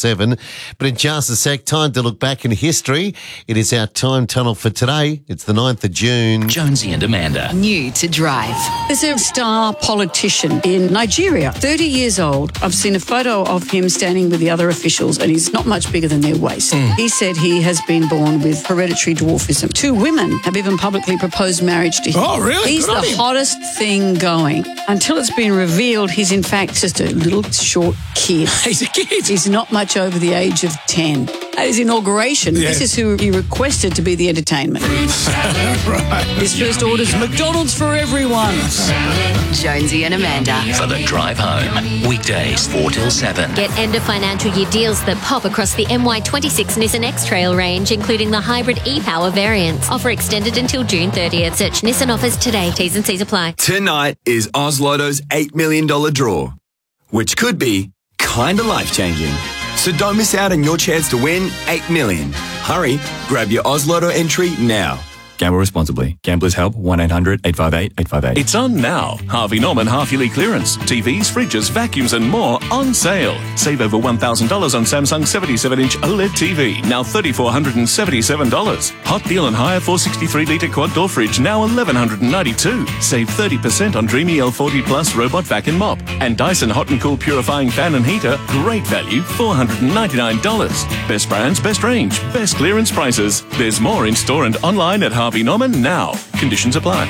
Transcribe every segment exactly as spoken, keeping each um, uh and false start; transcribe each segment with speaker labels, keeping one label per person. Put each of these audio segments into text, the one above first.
Speaker 1: seven. But in just a sec, time to look back in history. It is our time tunnel for today. It's the ninth of June.
Speaker 2: Jonesy and Amanda.
Speaker 3: New to drive.
Speaker 4: There's a star politician in Nigeria, thirty years old. I've seen a photo of him standing with the other officials, and he's not much bigger than their waist. Mm. He said he has been born with hereditary dwarfism. Two women have even publicly proposed marriage to him.
Speaker 5: Oh, really?
Speaker 4: He's
Speaker 5: Good
Speaker 4: the hottest thing going. Until it's been revealed, he's in fact just a little short kid.
Speaker 5: He's a kid.
Speaker 4: He's not much over the age of ten. At his inauguration,
Speaker 5: Yeah.
Speaker 4: this is who he requested to be the entertainment.
Speaker 5: Right.
Speaker 4: His first order's McDonald's for everyone.
Speaker 3: Jonesy and Amanda.
Speaker 2: For the drive home. Weekdays four till seven.
Speaker 6: Get end of financial year deals that pop across the M Y twenty-six Nissan X-Trail range, including the hybrid e-Power variants. Offer extended until June thirtieth. Search Nissan offers today. T's and C's apply.
Speaker 7: Tonight is Oz Lotto's eight million dollars draw, which could be kinda life-changing. So don't miss out on your chance to win eight million dollars. Hurry, grab your Oz Lotto entry now. Gamble responsibly. Gamblers help one eight hundred eight five eight eight five eight.
Speaker 8: It's on now. Harvey Norman half-yearly clearance. T Vs, fridges, vacuums and more on sale. Save over one thousand dollars on Samsung seventy-seven inch OLED T V, now three thousand four hundred seventy-seven dollars. Hot deal on higher four hundred sixty-three litre quad door fridge, now one thousand one hundred ninety-two dollars. Save thirty percent on Dreamy L forty Plus robot vac and mop. And Dyson Hot and Cool purifying fan and heater, great value, four hundred ninety-nine dollars. Best brands, best range, best clearance prices. There's more in store and online at Harvey Norman now. Conditions apply.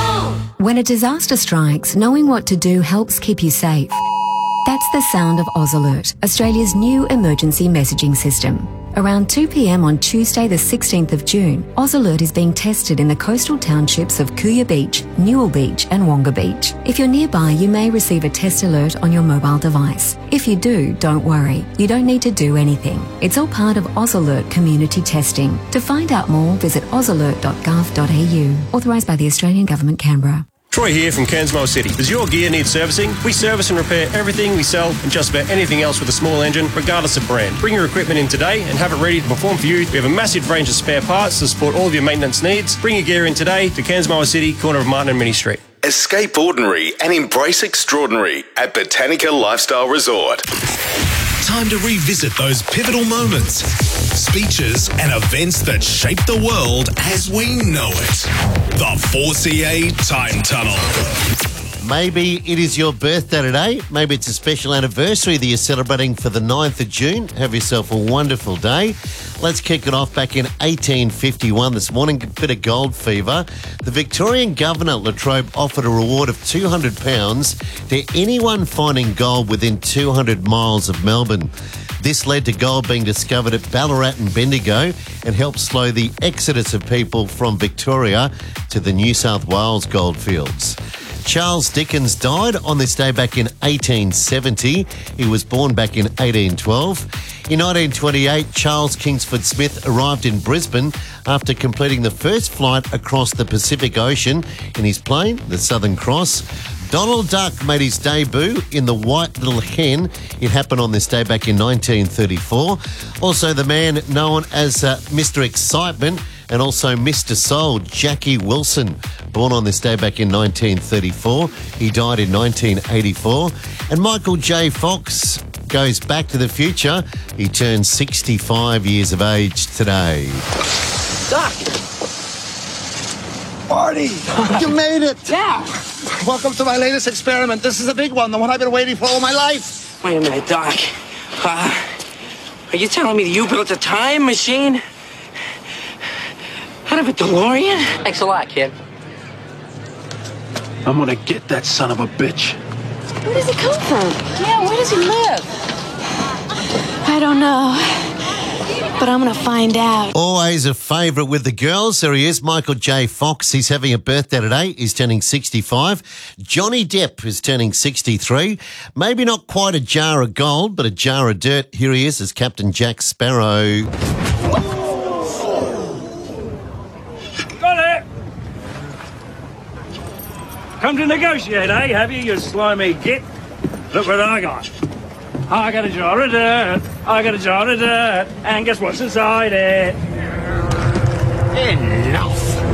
Speaker 9: When a disaster strikes, knowing what to do helps keep you safe. That's the sound of Oz Alert, Australia's new emergency messaging system. Around two p m on Tuesday the sixteenth of June, Oz Alert is being tested in the coastal townships of Kuya Beach, Newell Beach and Wonga Beach. If you're nearby, you may receive a test alert on your mobile device. If you do, don't worry. You don't need to do anything. It's all part of Oz Alert community testing. To find out more, visit oz alert dot gov dot a u. Authorised by the Australian Government, Canberra.
Speaker 10: Troy here from Cairnsmore City. Does your gear need servicing? We service and repair everything we sell and just about anything else with a small engine, regardless of brand. Bring your equipment in today and have it ready to perform for you. We have a massive range of spare parts to support all of your maintenance needs. Bring your gear in today to Cairnsmore City, corner of Martin and Minnie Street.
Speaker 11: Escape ordinary and embrace extraordinary at Botanica Lifestyle Resort.
Speaker 12: Time to revisit those pivotal moments, speeches and events that shaped the world as we know it. The four C A Time Tunnel.
Speaker 1: Maybe it is your birthday today. Maybe it's a special anniversary that you're celebrating for the ninth of June. Have yourself a wonderful day. Let's kick it off back in eighteen fifty-one. This morning, a bit of gold fever. The Victorian Governor, Latrobe, offered a reward of two hundred pounds to anyone finding gold within two hundred miles of Melbourne. This led to gold being discovered at Ballarat and Bendigo and helped slow the exodus of people from Victoria to the New South Wales goldfields. Charles Dickens died on this day back in eighteen seventy. He was born back in eighteen twelve. In nineteen twenty-eight, Charles Kingsford Smith arrived in Brisbane after completing the first flight across the Pacific Ocean in his plane, the Southern Cross. Donald Duck made his debut in The White Little Hen. It happened on this day back in nineteen thirty-four. Also, the man known as uh, Mister Excitement and also Mister Soul, Jackie Wilson, born on this day back in nineteen thirty-four. He died in nineteen eighty-four. And Michael J. Fox goes back to the future. He turns sixty-five years of age today.
Speaker 13: Doc! Marty! You made it!
Speaker 14: Yeah!
Speaker 13: Welcome to my latest experiment. This is a big one, the one I've been waiting for all my life.
Speaker 14: Wait a minute, Doc. Uh, are you telling me that you built a time machine? Out of a DeLorean? Thanks a lot, kid.
Speaker 13: I'm gonna get that son of a bitch.
Speaker 15: Where does he come from?
Speaker 14: Yeah, where does he live?
Speaker 15: I don't know. But I'm going to find out.
Speaker 1: Always a favourite with the girls. There he is, Michael J. Fox. He's having a birthday today. He's turning sixty-five. Johnny Depp is turning sixty-three. Maybe not quite a jar of gold, but a jar of dirt. Here he is as Captain Jack Sparrow.
Speaker 16: Got it! Come to negotiate, eh? Have you, you slimy git? Look what I got. I got a jar of dirt, I got a jar of dirt, and guess what's inside it?
Speaker 14: Enough.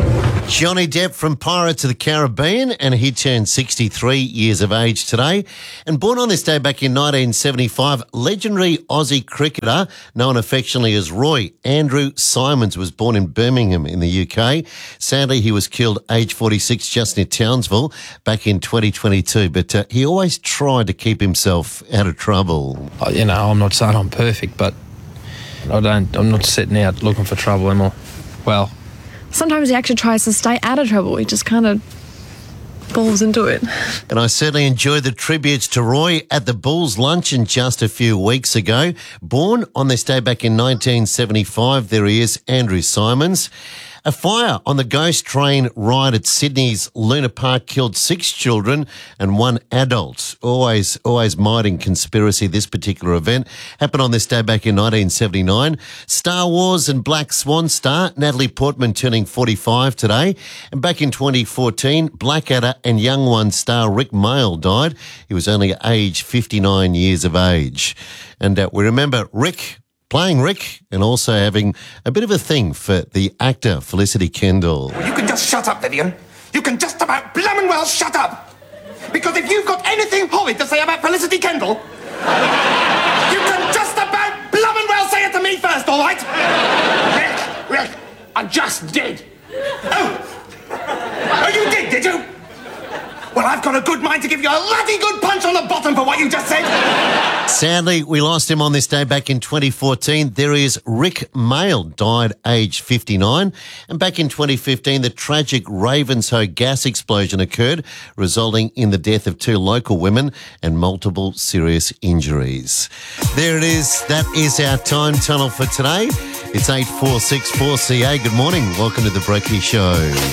Speaker 1: Johnny Depp from Pirates of the Caribbean, and he turned sixty-three years of age today. And born on this day back in nineteen seventy-five, legendary Aussie cricketer known affectionately as Roy, Andrew Symonds, was born in Birmingham in the U K. Sadly, he was killed age forty-six just near Townsville back in twenty twenty-two, but uh, he always tried to keep himself out of trouble.
Speaker 17: You know, I'm not saying I'm perfect, but I don't, I'm not sitting out looking for trouble anymore. Well,
Speaker 18: sometimes he actually tries to stay out of trouble. He just kind of falls into it.
Speaker 1: And I certainly enjoyed the tributes to Roy at the Bulls luncheon just a few weeks ago. Born on this day back in nineteen seventy-five, there he is, Andrew Symonds. A fire on the Ghost Train ride at Sydney's Luna Park killed six children and one adult. Always, always mighty conspiracy, this particular event. Happened on this day back in nineteen seventy-nine. Star Wars and Black Swan star Natalie Portman turning forty-five today. And back in twenty fourteen, Blackadder and Young One star Rick Mayall died. He was only age fifty-nine years of age. And uh, we remember Rick playing Rick and also having a bit of a thing for the actor Felicity Kendall.
Speaker 19: Well, you can just shut up, Vivian. You can just about blooming well shut up. Because if you've got anything horrid to say about Felicity Kendall, you can just about blooming well say it to me first, all right? Rick, Rick, I just did. Oh, oh, you did, did you? Well, I've got a good mind to give you a bloody good punch on the bottom for what you just said.
Speaker 1: Sadly, we lost him on this day back in twenty fourteen. There is Rick Mayall, died aged fifty-nine. And back in twenty fifteen, the tragic Ravenshoe gas explosion occurred, resulting in the death of two local women and multiple serious injuries. There it is. That is our time tunnel for today. It's eight four six four C A. Good morning. Welcome to the Brekkie Show.